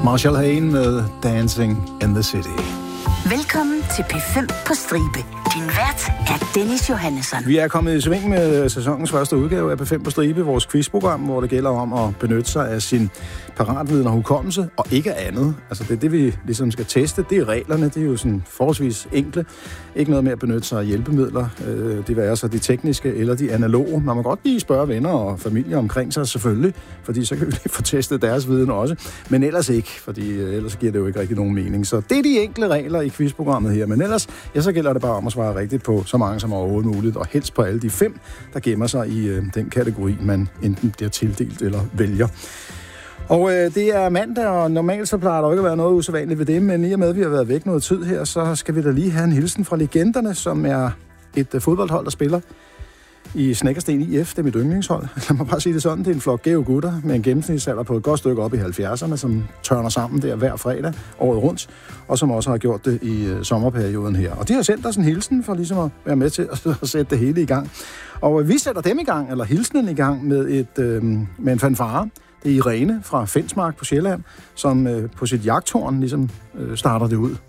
Marshall Hain med Dancing in the City. Velkommen til P5 på Stribe. Din vært er Dennis Johannesson. Vi er kommet i sving med sæsonens første udgave af P5 på Stribe, vores quizprogram, hvor det gælder om at benytte sig af sin paratviden og hukommelse, og ikke andet. Altså det er det, vi ligesom skal teste. Det er reglerne, det er jo sådan forholdsvis enkle. Ikke noget med at benytte sig af hjælpemidler. Det vil så de tekniske eller de analoge. Man må godt lige spørge venner og familie omkring sig, selvfølgelig, fordi så kan vi lige få testet deres viden også. Men ellers ikke, fordi ellers giver det jo ikke rigtig nogen mening. Så det er de enkle regler i quizprogrammet her. Men ellers, ja, så gælder det bare om at svare rigtigt på så mange som overhovedet muligt, og helst på alle de 5, der gemmer sig i den kategori, man enten bliver tildelt eller vælger. Og det er mandag, og normalt så plejer der ikke at være noget usædvanligt ved det, men i og med, at vi har været væk noget tid her, så skal vi da lige have en hilsen fra Legenderne, som er et fodboldhold, der spiller i Snekkersten IF. Det er mit yndlingshold. Lad mig bare sige det sådan. Det er en flok gæve gutter med en gennemsnitsalder på et godt stykke op i 70'erne, som tørner sammen der hver fredag året rundt, og som også har gjort det i sommerperioden her. Og de har sendt os en hilsen for ligesom at være med til at sætte det hele i gang. Og vi sætter dem i gang, eller hilsenen i gang, med en fanfare. Det er Irene fra Fensmark på Sjælland, som på sit jagthorn ligesom starter det ud.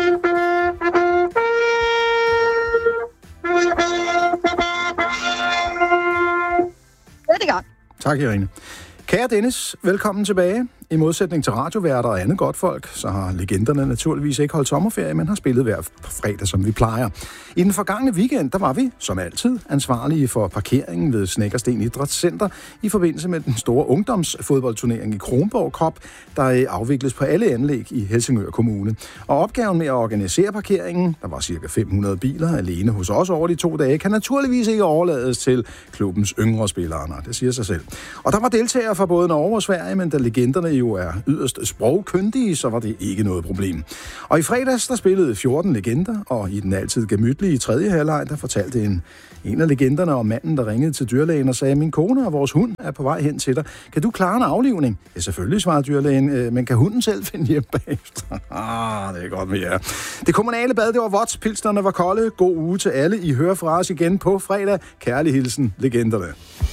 Tak, Irene. Kære Dennis, velkommen tilbage. I modsætning til radioværter og andet godt folk, så har Legenderne naturligvis ikke holdt sommerferie, men har spillet hver fredag, som vi plejer. I den forgangne weekend, der var vi, som altid, ansvarlige for parkeringen ved Snekkersten Idrætscenter i forbindelse med den store ungdomsfodboldturnering i Kronborg Cup, der afvikles på alle anlæg i Helsingør Kommune. Og opgaven med at organisere parkeringen, der var ca. 500 biler alene hos os over de 2 dage, kan naturligvis ikke overlades til klubbens yngre spillere. Det siger sig selv. Og der var deltagere fra både Norge og Sverige, men da Legenderne jo er yderst sprogkyndige, så var det ikke noget problem. Og i fredags, der spillede 14 legender, og i den altid gemytlige 3. halvleg, der fortalte en af legenderne om manden, der ringede til dyrlægen og sagde, min kone og vores hund er på vej hen til dig. Kan du klare en aflivning? Ja, selvfølgelig, svarede dyrlægen, men kan hunden selv finde hjem bagefter? Det er godt med jer. Det kommunale bad, det var vådt, pilsnerne var kolde. God uge til alle. I hører fra os igen på fredag. Kærlig hilsen, Legenderne.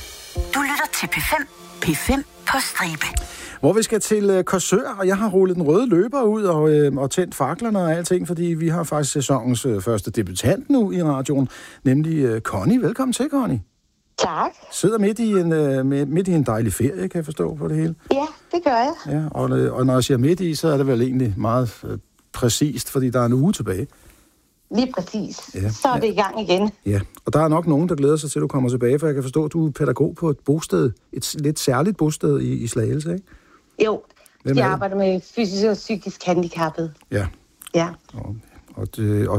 Du lytter til P5. P5 på Stribe. Hvor vi skal til Korsør, og jeg har rullet den røde løber ud og tændt faklerne og alting, fordi vi har faktisk sæsonens første debutant nu i radioen, nemlig Connie. Velkommen til, Connie. Tak. Sidder midt i en dejlig ferie, kan jeg forstå på det hele. Ja, det gør jeg. Ja, og når jeg siger midt i, så er det vel egentlig meget præcist, fordi der er en uge tilbage. Lige præcis. Ja. Så er det i gang igen. Ja, og der er nok nogen, der glæder sig til, at du kommer tilbage, for jeg kan forstå, at du er pædagog på et bosted, et lidt særligt bosted i Slagelse, ikke? Jo, jeg arbejder med fysisk og psykisk handicappede. Ja. Ja. Og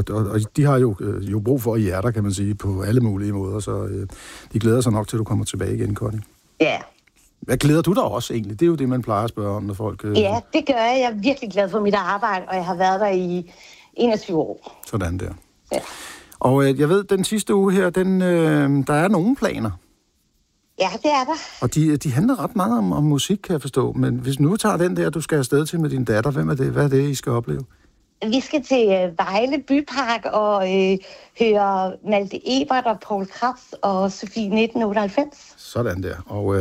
de har jo brug for hjerter, kan man sige, på alle mulige måder, så de glæder sig nok til, at du kommer tilbage igen, Connie. Ja. Hvad glæder du dig også egentlig? Det er jo det, man plejer at spørge om, når folk... Ja, det gør jeg. Jeg er virkelig glad for mit arbejde, og jeg har været der i 21 år. Sådan der. Ja. Og jeg ved, den sidste uge her, der er nogle planer. Ja, det er der. Og de handler ret meget om musik, kan jeg forstå. Men hvis nu tager den der, du skal afsted til med din datter, hvem er det? Hvad er det, I skal opleve? Vi skal til Vejle Bypark og høre Malte Ebert og Poul Krebs og Sofie 1998. Sådan der.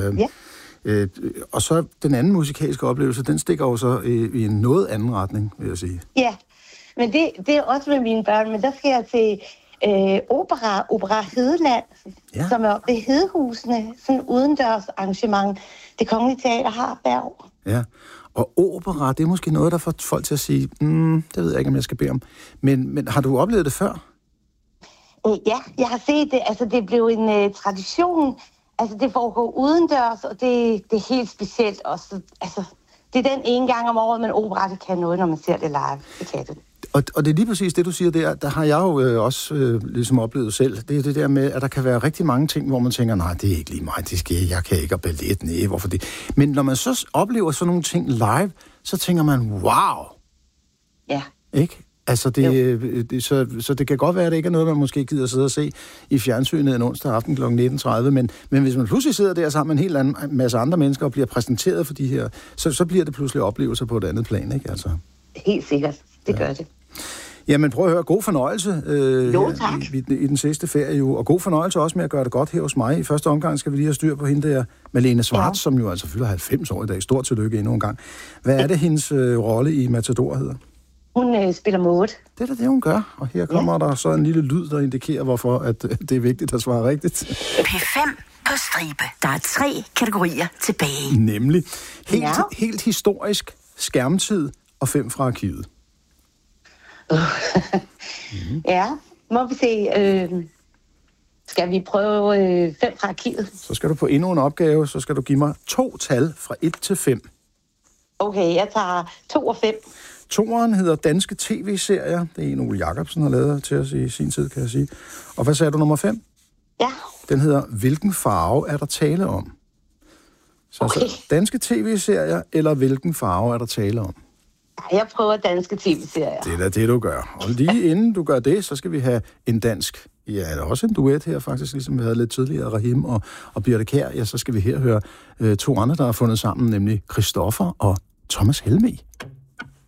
Og så den anden musikalske oplevelse, den stikker jo så i en noget anden retning, vil jeg sige. Ja, men det er også med mine børn, men der skal jeg til Opera Hedeland, ja. Som er oppe ved Hedehusene, sådan en udendørs arrangement, Det Kongelige Teater har hver år. Ja, og opera, det er måske noget, der får folk til at sige, det ved jeg ikke, om jeg skal bede om. Men har du oplevet det før? Ja, jeg har set det. Altså, det blev en tradition. Altså, det foregår udendørs, og det er helt specielt også. Altså, det er den ene gang om året, men opera, det kan noget, når man ser det live. Det kan det. Og det er lige præcis det, du siger der har jeg jo også ligesom oplevet selv. Det er det der med, at der kan være rigtig mange ting, hvor man tænker, nej, det er ikke lige mig, jeg kan ikke have ballet, nej, hvorfor det? Men når man så oplever sådan nogle ting live, så tænker man, wow! Ja. Ikke? Altså, så det kan godt være, at det ikke er noget, man måske gider sidde og se i fjernsynet en onsdag aften kl. 19.30, men hvis man pludselig sidder der sammen med en hel masse andre mennesker og bliver præsenteret for de her, så bliver det pludselig oplevelser på et andet plan, ikke? Altså. Helt sikkert. Det gør det. Jamen prøv at høre, god fornøjelse Jo, tak. I den sidste ferie jo, og god fornøjelse også med at gøre det godt her hos mig. I første omgang skal vi lige have styr på hende der, Malene Schwartz, som jo altså fylder 90 år i dag. Stort tillykke endnu en gang. Hvad er det, hendes rolle i Matador hedder? Hun spiller Maud. Det er da det, hun gør, og her kommer der så en lille lyd, der indikerer, hvorfor at det er vigtigt at svare rigtigt. P5 på stribe. Der er 3 kategorier tilbage. Nemlig helt historisk, skærmtid og 5 fra arkivet. Ja, må vi se. Skal vi prøve 5 fra arkivet? Så skal du på endnu en opgave, så skal du give mig 2 tal fra 1 til 5. Okay, jeg tager 2 og 5. 2'eren hedder Danske TV-serier. Det er en, Ole Jacobsen har lavet til os i sin tid, kan jeg sige. Og hvad sagde du, nummer 5? Ja. Den hedder Hvilken farve er der tale om? Så danske TV-serier, eller hvilken farve er der tale om? Jeg prøver danske tv-serier. Det er da det, du gør. Og lige inden du gør det, så skal vi have en dansk. Ja, der er også en duet her faktisk, ligesom vi havde lidt tidligere, Rahim og Birte Kjær. Ja, så skal vi her høre 2 andre, der har fundet sammen, nemlig Christoffer og Thomas Helmig.